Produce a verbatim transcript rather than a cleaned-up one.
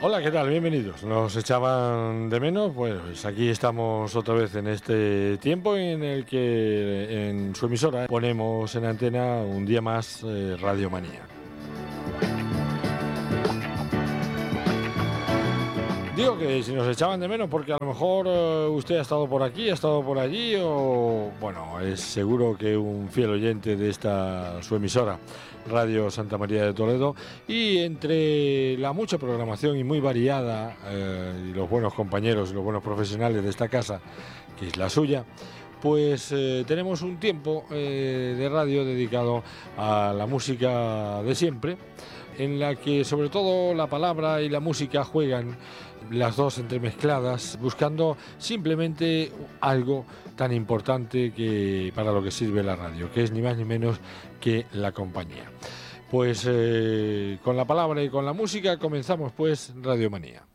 Hola, ¿qué tal? Bienvenidos. Nos echaban de menos, pues aquí estamos otra vez en este tiempo en el que en su emisora ponemos en antena un día más eh, Radio Manía. Digo que si nos echaban de menos porque a lo mejor uh, usted ha estado por aquí, ha estado por allí o, bueno, es seguro que un fiel oyente de esta su emisora, Radio Santa María de Toledo, y entre la mucha programación y muy variada eh, y los buenos compañeros y los buenos profesionales de esta casa, que es la suya, pues eh, tenemos un tiempo eh, de radio dedicado a la música de siempre, en la que sobre todo la palabra y la música juegan las dos entremezcladas, buscando simplemente algo tan importante que para lo que sirve la radio, que es ni más ni menos que la compañía. Pues eh, con la palabra y con la música comenzamos pues Radio Manía.